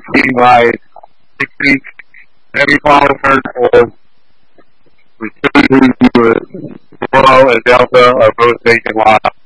by 60. Every followers for Bravo and Delta are both nationwide.